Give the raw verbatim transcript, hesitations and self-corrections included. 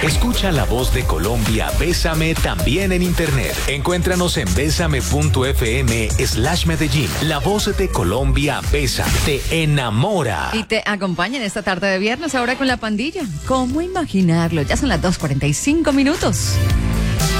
Escucha la voz de Colombia, Bésame, también en internet. Encuéntranos en bésame.fm slash Medellín. La voz de Colombia, Bésame, te enamora. Y te acompañan esta tarde de viernes ahora con la pandilla. ¿Cómo imaginarlo? Ya son las dos cuarenta y cinco minutos.